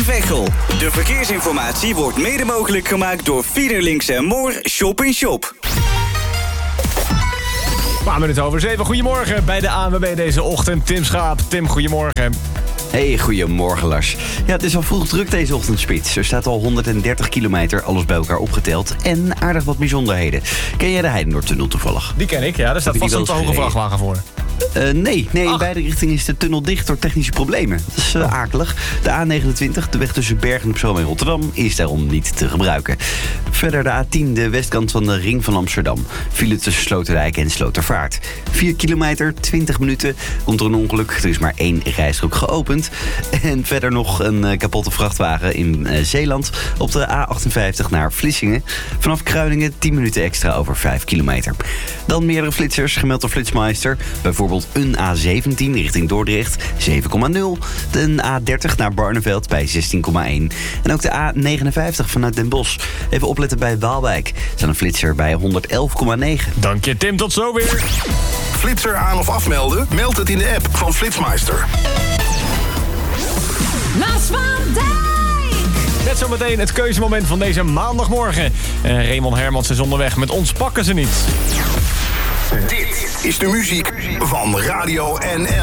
Veghel. De verkeersinformatie wordt mede mogelijk gemaakt door Fiederlinks en Moor Shop in Shop. Een paar minuten over 7. Goedemorgen bij de ANWB deze ochtend. Tim Schaap. Tim, goedemorgen. Hey, goedemorgen Lars. Ja, het is al vroeg druk deze ochtendspits. Er staat al 130 kilometer, alles bij elkaar opgeteld. En aardig wat bijzonderheden. Ken jij de Heidenoordtunnel toevallig? Die ken ik, ja. Daar staat vast een te hoge vrachtwagen voor. Nee, in beide richtingen is de tunnel dicht door technische problemen. Dat is akelig. De A29, de weg tussen Bergen op Zoom en Rotterdam, is daarom niet te gebruiken. Verder de A10, de westkant van de Ring van Amsterdam. File tussen Sloterdijk en Slotervaart. 4 kilometer, 20 minuten. Komt er een ongeluk. Er is maar 1 rijstrook geopend. En verder nog een kapotte vrachtwagen in Zeeland. Op de A58 naar Vlissingen. Vanaf Kruiningen 10 minuten extra over 5 kilometer. Dan meerdere flitsers, gemeld door Flitsmeister. Bijvoorbeeld een A17 richting Dordrecht, 7,0. De A30 naar Barneveld bij 16,1. En ook de A59 vanuit Den Bosch. Even opletten bij Waalwijk. Er staat een flitser bij 111,9. Dank je, Tim. Tot zo weer. Flitser aan of afmelden? Meld het in de app van Flitsmeister. Lars van Dijk! Net zometeen het keuzemoment van deze maandagmorgen. Raymond Hermans is onderweg. Met ons pakken ze niet. Dit is de muziek van Radio NL.